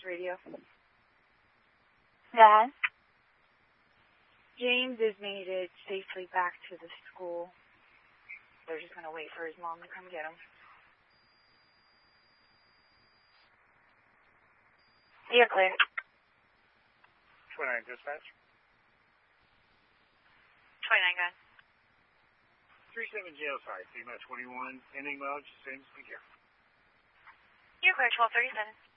Radio. Yeah. James is made it safely back to the school. They're just going to wait for his mom to come get him. You're clear. 29 dispatch. 29 gun. 37 jail site, female 21, ending mode, James, be careful. You're clear, 1237.